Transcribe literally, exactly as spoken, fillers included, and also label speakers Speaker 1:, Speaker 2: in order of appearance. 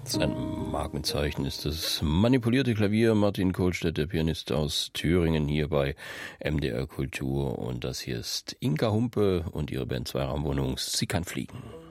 Speaker 1: Sein Markenzeichen ist das manipulierte Klavier. Martin Kohlstedt, der Pianist aus Thüringen, hier bei M D R Kultur. Und das hier ist Inka Humpe und ihre Band Zweiraumwohnung. Sie kann fliegen.